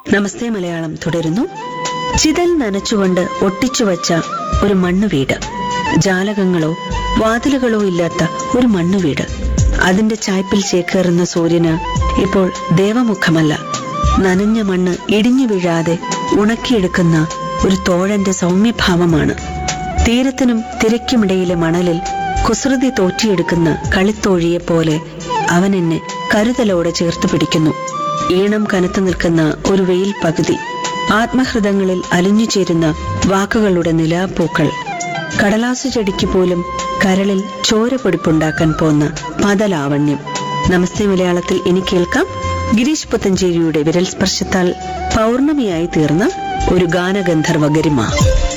നമസ്തേ മലയാളം തുടരുന്നു. ചിതൽ നനച്ചുകൊണ്ട് ഒട്ടിച്ചുവച്ച ഒരു മണ്ണുവീട്, ജാലകങ്ങളോ വാതിലുകളോ ഇല്ലാത്ത ഒരു മണ്ണുവീട്. അതിന്റെ ചായ്പിൽ ചേക്കേറുന്ന സൂര്യന് ഇപ്പോൾ ദേവമുഖമല്ല. നനഞ്ഞ മണ്ണ് ഇടിഞ്ഞു വീഴാതെ ഉണക്കിയെടുക്കുന്ന ഒരു തോഴന്റെ സൗമ്യഭാവമാണ്. തീരത്തിനും തിരക്കുമിടയിലെ മണലിൽ കുസൃതി തോറ്റിയെടുക്കുന്ന കളിത്തോഴിയെപ്പോലെ അവൻ എന്നെ കരുതലോടെ ചേർത്ത് പിടിക്കുന്നു. ഈണം കനത്തു നിൽക്കുന്ന ഒരു വെയിൽ പകുതി, ആത്മഹൃദങ്ങളിൽ അലിഞ്ഞുചേരുന്ന വാക്കുകളുടെ നിലാപ്പൂക്കൾ, കടലാസു ചെടിക്ക് പോലും കരളിൽ ചോര പൊടിപ്പുണ്ടാക്കാൻ പോന്ന പദലാവണ്യം. നമസ്തേ മലയാളത്തിൽ ഇനി കേൾക്കാം ഗിരീഷ് പുത്തഞ്ചേരിയുടെ വിരൽ സ്പർശത്താൽ പൗർണമിയായി തീർന്ന ഒരു ഗാനഗന്ധർവ ഗരിമ.